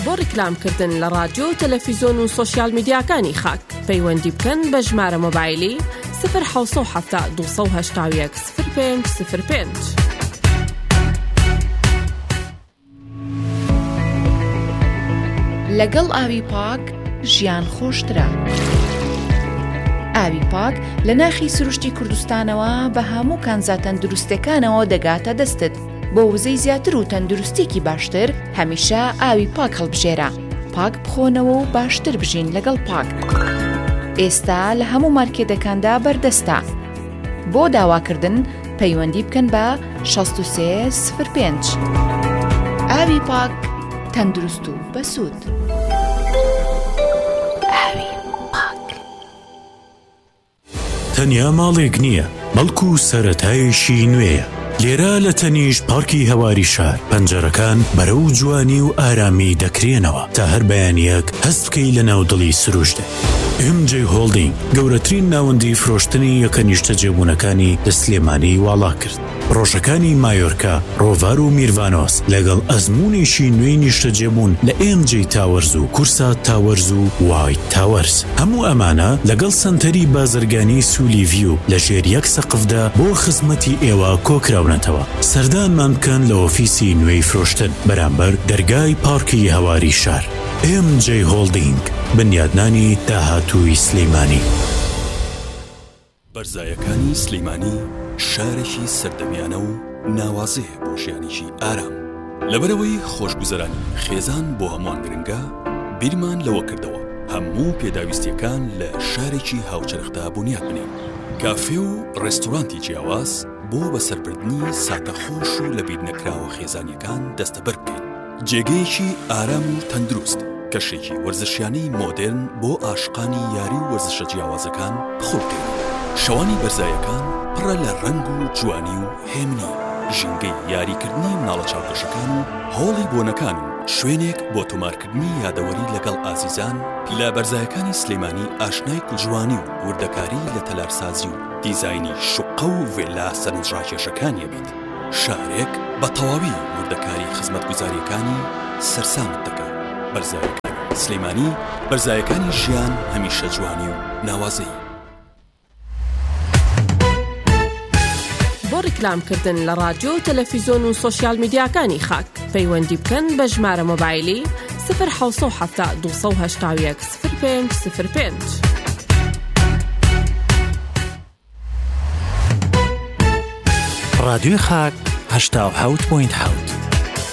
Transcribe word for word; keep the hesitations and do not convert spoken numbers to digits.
بۆ ڕیکلامکردن لە رادیۆ و تەلەڤیزۆن و سۆشیال میدیاکانی خاک پەیوەندی بکەن بە ژمارە مۆبایلی صفر حوت هەفتا دوو سەد و هەشتا و یەک صفر پێنج صفر پێنج. لەگەڵ ئاوی پاک ژیان خۆشترە. ئاوی پاک لە ناخی سروشتی کوردستانەوە بە هەموو کانزا تەندروستەکانەوە دەگاتە دەستت. بۆ وزەی زیاتر و تەندروستێکی باشتر هەمیشە ئاوی پاک هەڵبژێرە. پاک بخۆنەوە و باشتر بژین لەگەڵ پاک. ئێستا لە هەموو مارکێتەکاندا بەردەستە. بۆ داواکردن پەیوەندی بکەن بە شەست و سێ صفر پێنج. ئاوی پاک تەندروست و بەسوود. ئاوی پاک تەنیا ماڵێک نییە، بەڵکو سەرەتایشی نوێیە. لێرە لە تەنیش پارکی هەواری شار پەنجەرەکان بەرەو جوانی و ئارامی دەکرێنەوە تا هەر بەیانیەک هەست بکەی لە ناودڵی سروشتە. ئێم جێ هۆڵدینگ گەورەترین ناوەندی فرۆشتنی یەکە نیشتە جێبوونەکانی لە سلێمانی واڵا کرد. ڕۆژەکانی مایۆرکا، ڕۆڤار و میروانۆس لەگەڵ ئەزمونێکی نوێی نیشتە جێبوون لە ئێم جێ تاوەرز و کورسا تاوەرز و وایت تاوەرز. هەموو ئەمانە لەگەڵ سنتەری بازرگانی سولی ڤیو لە ژێر یەک سەقفدا بۆ خزمەتی ئێوە کۆکراونەتەوە. سەردانمان بکەن لە ئۆفیسی نوێی فرۆشتن بەرامبەر دەرگای پارکی هەواری شار. ئێم جێ هۆڵدینگ، بنیادنانی داهاتووی سلەیمانی. بەرزایەکانی سلەیمانی شارێکی سەردەمیانە و ناوازەیە بۆ ژیانێکی ئارام. لەبەرەوەی خۆشگوزەرانی خێزان بۆ هەمووان گرنگە، بیرمان لەوە کردەوە هەموو پێداویستیەکان لە شارێکی هاوچەرخدا بنیاد بنێن. کافێ و ڕێستۆرانتی جیاواز بۆ بەسەربردنی ساتەخۆش و لە بیر نەکراوە خێزانیەکان دەستەبەر بکەین. جێگەیەکی ئارام و تەندروست، کەشێکی وەرزشیانەی مۆدێرن بۆ عاشقانی یاری و وەرزشە جیاوازەکان بخۆڵکەین. شەوانی بەرزایەکان پڕە لە ڕەنگ و جوانی و هێمنی، ژینگەی یاریکردنی مناڵە چاوپۆشەکان و هۆڵی بۆنەکان و شوێنێک بۆ تۆمارکردنی یادەوەری لەگەڵ ئازیزان. لە بەرزایەکانی سلەیمانی ئاشنای جوانی و وردەکاری لە تەلارسازی و دیزاینی شوقە و ڤێلا سەرنجڕاکێشەکانیە بێت. شارێک بە تەواوی وردەکاری خزمەتگوزاریەکانی سەرسامت دەکات. بەرزایەکانی سلەیمانی، بەرزایەکانی ژیان هەمیشە جوانی و ناوازەیی. بۆ ڕیکلامکردن لە رادیۆ و تەلەڤیزۆن و سۆشیال میدیاکانی خاک پەیوەندی بکەن بە ژمارە مۆبایلی صفر حوت هەفتا دوو سەد و هەشتا و یەک صفر پێنج صفر پێنج. رادیۆی خاک هەشتا و حوت پۆینت حوت.